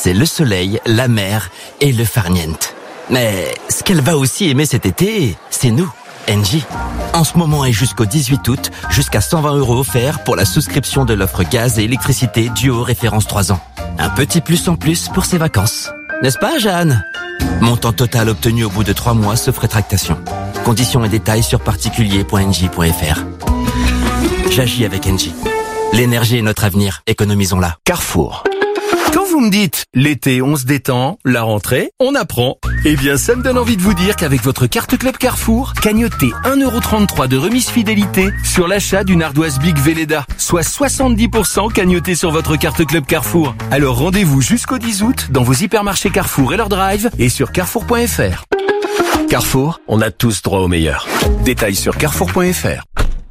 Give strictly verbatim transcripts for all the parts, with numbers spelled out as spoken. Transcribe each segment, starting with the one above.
c'est le soleil, la mer et le farniente. Mais ce qu'elle va aussi aimer cet été, c'est nous, Engie. En ce moment et jusqu'au dix-huit août, jusqu'à cent vingt euros offerts pour la souscription de l'offre gaz et électricité Duo référence trois ans. Un petit plus en plus pour ses vacances. N'est-ce pas, Jeanne? Montant total obtenu au bout de trois mois sauf rétractation. Conditions et détails sur particulier point engie point f r. J'agis avec Engie. L'énergie est notre avenir, économisons-la. Carrefour. Quand vous me dites l'été on se détend, la rentrée on apprend, eh bien ça me donne envie de vous dire qu'avec votre carte Club Carrefour, cagnotez un euro trente-trois de remise fidélité sur l'achat d'une ardoise Big Velleda, soit soixante-dix pour cent cagnoté sur votre carte Club Carrefour. Alors rendez-vous jusqu'au dix août dans vos hypermarchés Carrefour et leur drive et sur carrefour point f r. Carrefour, on a tous droit au meilleur. Détails sur carrefour point f r.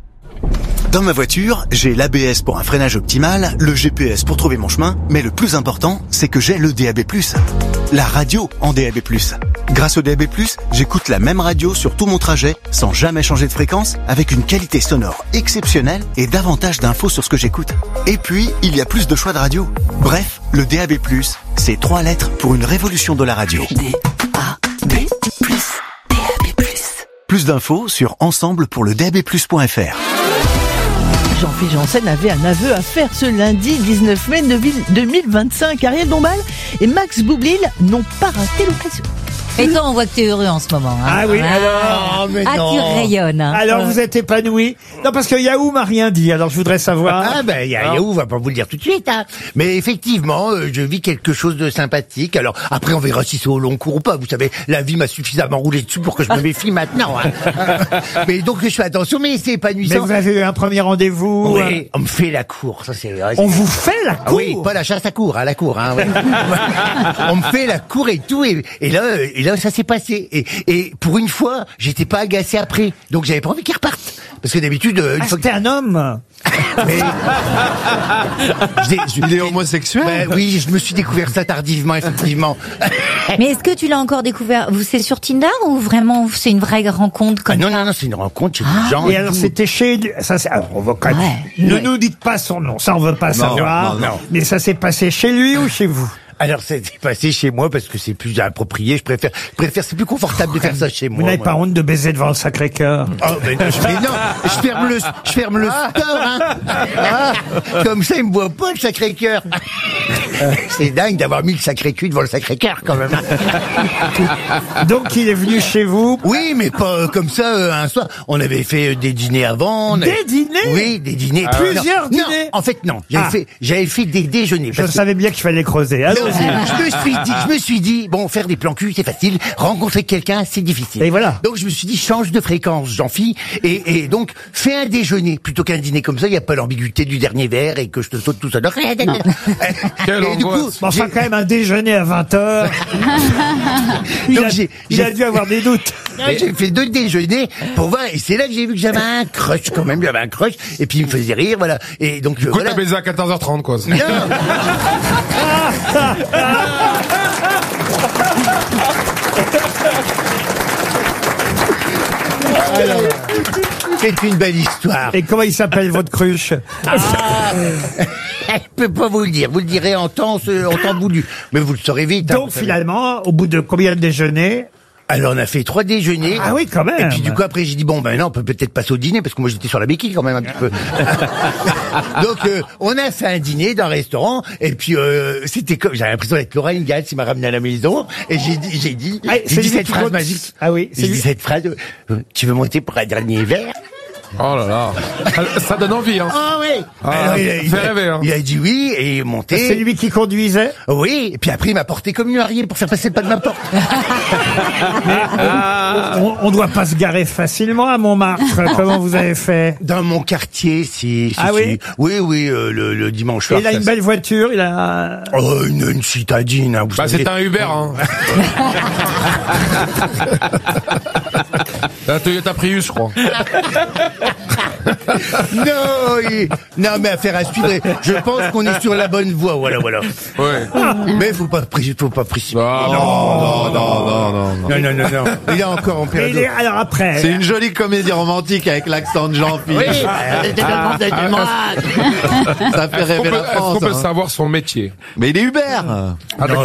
Dans ma voiture, j'ai l'A B S pour un freinage optimal, le G P S pour trouver mon chemin, mais le plus important, c'est que j'ai le D A B plus. La radio en D A B plus. Grâce au D A B plus, j'écoute la même radio sur tout mon trajet, sans jamais changer de fréquence, avec une qualité sonore exceptionnelle et davantage d'infos sur ce que j'écoute. Et puis, il y a plus de choix de radio. Bref, le D A B plus, c'est trois lettres pour une révolution de la radio. D A B plus, D A B plus. Plus d'infos sur ensemble pour le D A B plus point f r. Jean-Philippe Janssen avait un aveu à faire ce lundi dix-neuf mai deux mille vingt-cinq. Ariel Dombal et Max Boublil n'ont pas raté l'occasion. Et toi, on voit que t'es heureux en ce moment. Hein. Ah oui, alors... mais ah, non. Tu rayonnes. Hein. Alors, euh... vous êtes épanoui? Non, parce que Yahoo m'a rien dit, alors je voudrais savoir... Ah ben, Yahoo va pas vous le dire tout de suite, hein. Mais effectivement, euh, je vis quelque chose de sympathique. Alors, après, on verra si c'est au long cours ou pas. Vous savez, la vie m'a suffisamment roulé dessus pour que je me méfie maintenant. Hein. Mais donc, je fais attention, mais c'est épanouissant. Mais vous avez eu un premier rendez-vous? Oui, hein. On me fait la cour, ça c'est... On vous fait la cour? Ah, oui, pas la chasse à cour, hein, la cour. Hein, ouais. On me fait la cour et tout, et, et là, et là, ça s'est passé. Et, et pour une fois, j'étais pas agacé après. Donc j'avais pas envie qu'il reparte. Parce que d'habitude... Une ah, fois c'était que... un homme. Mais... je, je... Il est homosexuel. Ben, oui, je me suis découvert ça tardivement, effectivement. Mais est-ce que tu l'as encore découvert? Vous, c'est sur Tinder ou vraiment c'est une vraie rencontre comme ah, non, ça? non, non, c'est une rencontre chez ah, des gens. Et, et alors, tout. C'était chez... Ça, c'est... Alors, on va quand même... ouais. Ne ouais. nous dites pas son nom, ça on veut pas non, savoir. Non, non. Mais ça s'est passé chez lui ou chez vous? Alors, ça s'est passé chez moi parce que c'est plus approprié. Je préfère, je préfère, c'est plus confortable de faire ça chez moi. Vous n'avez moi. pas honte de baiser devant le Sacré-Cœur? Oh, ben non, je, mais non, je ferme le, je ferme le store, hein. Ah, comme ça, il me voit pas le Sacré-Cœur. C'est dingue d'avoir mis le Sacré-Cul devant le Sacré-Cœur, quand même. Donc, il est venu chez vous? Oui, mais pas euh, comme ça, euh, un soir. On avait fait euh, des dîners avant. Des avait... dîners? Oui, des dîners. Ah, plusieurs non, dîners? Non, en fait, non. J'avais ah. fait, j'avais fait des déjeuners. Je savais que... bien qu'il fallait creuser. Alors, je me suis dit, je me suis dit, bon, faire des plans cul, c'est facile. Rencontrer quelqu'un, c'est difficile. Et voilà. Donc, je me suis dit, change de fréquence, Jean-Phi. Et, et donc, fais un déjeuner plutôt qu'un dîner comme ça. Il n'y a pas l'ambiguïté du dernier verre et que je te saute tout seul. Et du coup, enfin, quand même un déjeuner à vingt heures. il, donc, a, j'ai, il j'ai... a dû avoir des doutes. J'ai fait deux déjeuners pour voir, et c'est là que j'ai vu que j'avais un crush quand même, j'avais un crush, et puis il me faisait rire, voilà. Et donc, du coup, voilà. t'as baisé à quatorze heures trente, quoi. Non. Alors, c'est une belle histoire. Et comment il s'appelle votre cruche? Ah, je peux pas vous le dire. Vous le direz en temps, en temps voulu. Mais vous le saurez vite. Donc, hein, finalement, au bout de combien de déjeuners? Alors, on a fait trois déjeuners. Ah oui, quand même. Et puis, du coup, après, j'ai dit, bon, ben non, on peut peut-être passer au dîner, parce que moi, j'étais sur la béquille, quand même, un petit peu. Donc, euh, on a fait un dîner dans un restaurant, et puis, euh, c'était comme, j'avais l'impression d'être Laura Ingalls, il m'a ramené à la maison, et j'ai dit, j'ai dit, ah, j'ai dit cette phrase magique. Ah oui, c'est J'ai dit cette phrase, euh, tu veux monter pour un dernier verre? Oh là là, ça donne envie, hein. Ah oui. Ah, Alors, il, a, il, a, rêver, hein. il a dit oui et monté. C'est lui qui conduisait? Oui. Et puis après, il m'a porté comme une mariée pour faire passer le pas de ma porte. Mais on, on doit pas se garer facilement à Montmartre. Comment vous avez fait? Dans mon quartier, si. si ah si. oui. Oui, oui, euh, le, le dimanche soir. Il a une belle voiture. Il a. Oh, une, une citadine. Hein, vous bah, c'est un Uber, hein. Un Toyota Prius, je crois. Non, il... non, mais affaire à suivre. Je pense qu'on est sur la bonne voie. Voilà, voilà. Ouais. Mais faut pas, faut pas précipiter. Non, non, non, non, non, non, non, non, non, non. Il est encore en période. Est... Alors après. C'est une jolie comédie romantique avec l'accent de Jean-Philippe. Oui. Ah, ça fait rêver la France. Est-ce qu'on peut hein. savoir son métier? Mais il est Uber. Ah,